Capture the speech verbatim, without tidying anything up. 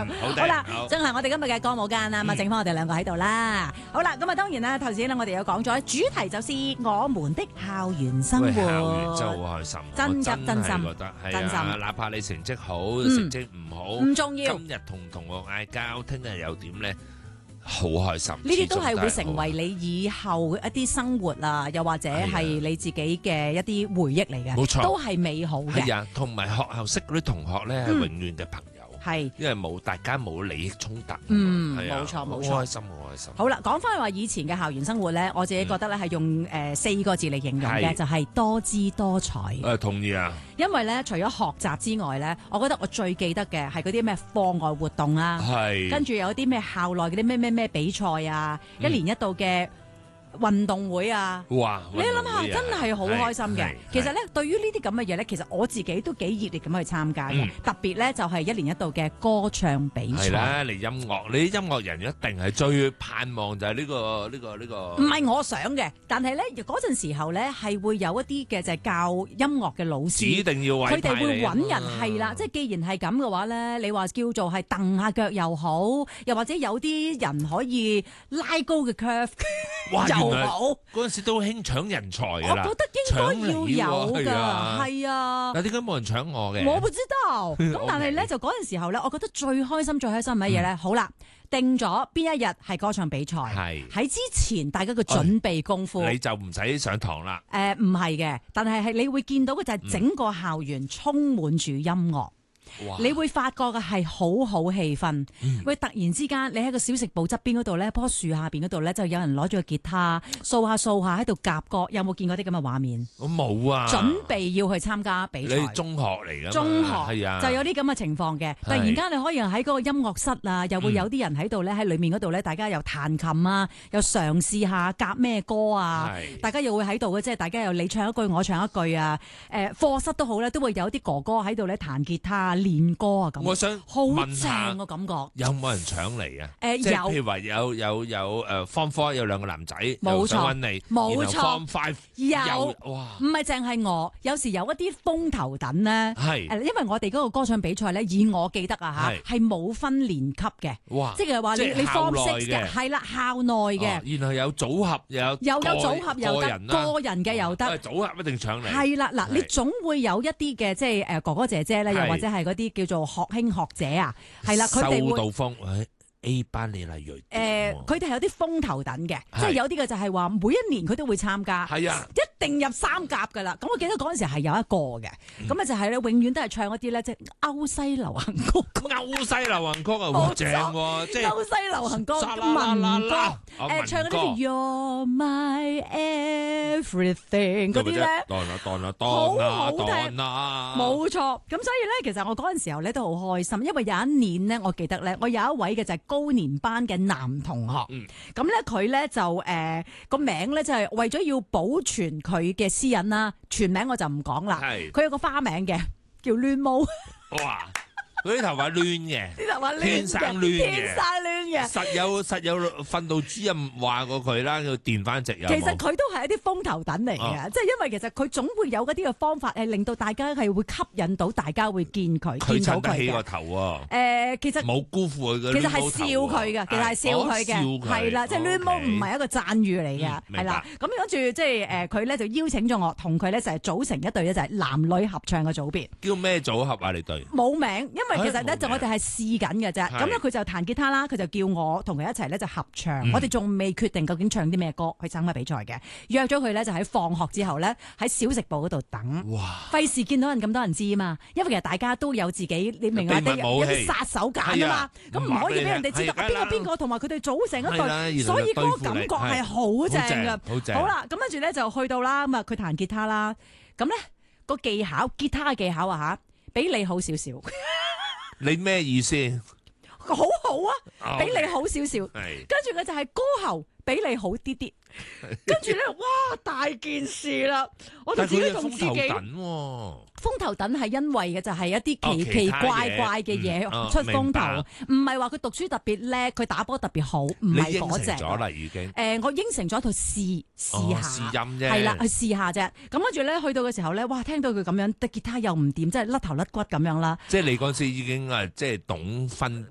樣。好啦，進行我哋今日嘅歌舞間啦，咁啊，剩翻我哋兩個喺度啦。好啦，咁啊，當然啦，頭先咧我哋有講咗，主題就是我們的校園生活。 校園真係好開心， 真真真心覺得真心係啊，哪怕你成績好， 嗯成績唔好， 唔重要。 今日同同學嗌交，聽日又點咧？好開心， 呢啲都係會成為始終你以後一啲生活啊，又或者係你自己嘅一啲回憶嚟嘅， 冇錯都係美好嘅。 係啊，同埋學校識嗰啲同學咧係嗯永遠嘅朋友。 係， 因為冇大家冇利益衝突， 嗯係啊冇錯冇錯好開心好開心。 好啦，講翻話以前嘅校園生活咧，我自己覺得咧係用誒四個字嚟形容嘅， 係就係多姿多彩。 誒同意啊， 因為咧，除咗學習之外咧，我覺得我最記得嘅係嗰啲咩課外活動啊， 係跟住有啲咩校內嗰啲咩咩咩比賽啊， 嗯一年一度嘅運動會啊。 哇！ 你諗下，真係好開心嘅係。 其實咧，對於呢啲咁嘅嘢咧，其實我自己都幾熱烈咁去參加嘅。 嗯特別咧，就係一年一度嘅歌唱比賽。 係啦，你音樂，你啲音樂人一定係最盼望就係呢個呢個呢個。 唔係我想嘅，但係咧嗰陣時候咧係會有一啲嘅就係教音樂嘅老師， 指定要委佢哋會派你啊揾人係啦，即係既然係咁嘅話咧，你話叫做係蹬下腳又好，又或者有啲人可以拉高嘅 curve 哇又原來好， 嗰陣時都興搶人才㗎啦， 我覺得應該要有㗎， 搶你喎係啊係啊。 但點解冇人搶我嘅？ 我唔知道，咁但係咧 OK 就嗰陣時候咧，我覺得最開心最開心係乜嘢咧？好啦，定咗邊一日係歌唱比賽， 係喺之前大家嘅準備功夫。 你就唔使上堂啦。 誒唔係嘅，但係係你會見到嘅就係整個校園充滿住音樂。 哇！ 你會發覺嘅係好好氣氛，喂、突然之間你喺個小食部側邊嗰度咧，棵樹下邊嗰度咧就有人攞住個吉他掃下掃下喺度夾歌，有冇見過啲咁嘅畫面？ 我冇啊。 準備要去參加比賽。 你中學嚟㗎嘛？ 中學係啊， 就有啲咁嘅情況嘅，突然間你可以喺嗰個音樂室啊，又會有啲人喺度咧喺裏面嗰度咧，大家又彈琴啊，又嘗試下夾咩歌啊， 係大家又會喺度嘅，即係大家又你唱一句我唱一句啊，誒課室都好咧，都會有啲哥哥喺度咧彈吉他啊、練歌啊咁， 我想好問下正個感覺。 有冇人搶嚟啊？ 誒即係有譬如話有有有誒 Form Four 有兩個男仔， 冇錯又想揾你， 冇錯然後 Form Five 有哇， 唔係淨係我，有時有一啲風頭等咧， 係誒因為我哋嗰個歌唱比賽咧，以我記得啊嚇，係冇分年級嘅。 哇！ 即係話你你即係校 form 內 six 嘅嘅係啦，校內嘅哦然後有組合又有又有組合又得， 個人啦個人嘅又得誒。組合一定搶嚟。 係啦，嗱， 係你總會有一啲嘅，即係誒哥哥姐姐咧，又係或者係嗰啲叫做學兄學姐啊，係啦，佢哋會收到風，誒 A 班你嚟鋭誒，佢哋係有啲風頭等嘅，即係係有啲嘅就係話每一年佢都會參加， 係啊， 一定入三甲噶啦。咁我記得嗰陣時係有一個嘅， 嗯咁啊就係咧，永遠都係唱一啲咧，即係歐西流行曲。 歐西流行曲啊， 冇錯哇正喎，即係歐西流行歌、 沙啦啦啦民歌， 啦哦誒唱嗰啲民歌 You're My Everything 嗰啲咧， 當啦當啦好當啦好聽當啦， 冇錯。咁所以咧，其實我嗰陣時候咧都好開心，因為有一年咧，我記得咧，我有一位嘅就係高年班嘅男同學， 嗯咁咧佢咧就誒個名咧就係為咗要保存佢嘅私隱啦，全名我就唔講啦。 係佢有個花名嘅，叫亂毛， 哇！佢啲頭髮亂嘅， 啲頭髮亂嘅天生亂嘅天生亂嘅。 實有實有訓導主任話過佢啦，要電翻直有冇其實佢都係一啲風頭等嚟嘅， 哦即係因為其實佢總會有嗰啲嘅方法係令到大家係會吸引到大家會見佢， 佢見到襯得起個佢嘅。 頭喎， 誒，其實冇辜負佢嘅。 其實係笑佢嘅，其實係笑佢嘅，係啦，即係亂毛唔係一個讚譽嚟嘅， 嗯明白係啦。咁跟住即係誒，佢咧就邀請咗我同佢咧就係組成一隊咧就係男女合唱嘅組別。 叫咩組合啊？你對冇名，因為其實咧唉冇名就我哋係試緊嘅啫。 係咁咧佢就彈吉他啦，佢就叫我同佢一齊咧就合唱。 嗯我哋仲未決定究竟唱啲咩歌去參加比賽嘅。約咗佢咧就喺放學之後咧喺小食部嗰度等。 哇！ 費事見到人咁多人知啊嘛，因為其實大家都有自己，你明唔明秘密武器有啲殺手鐧啊嘛，咁唔可以俾人哋知道係啊邊個邊個同埋佢哋組成一係啦隊， 原來所以嗰個對付你感覺係好正係噶。 好正好啦，咁跟住咧就去到啦，咁啊佢彈吉他啦，咁咧個技巧，吉他嘅技巧啊吓，比你好少少， 你咩意思？ 好好啊， 哦比你好少少。 係跟住佢就係歌喉比你好啲啲，跟住咧，哇大件事啦！我哋自己但係佢同自己風頭等喎。 風頭等係因為嘅就係一啲哦奇奇其他嘢怪怪嘅嘢嗯哦出風明白頭，唔係話佢讀書特別叻，佢打波特別好，唔你應係嗰隻。 承咗啦，已經。 誒，我應承咗套試試哦下， 試音啫係啦，去試下啫。咁跟住咧，去到嘅時候咧，哇，聽到佢咁樣，啲吉他又唔掂，即係甩頭甩骨咁樣啦。 即係你嗰陣時已經啊，即係懂分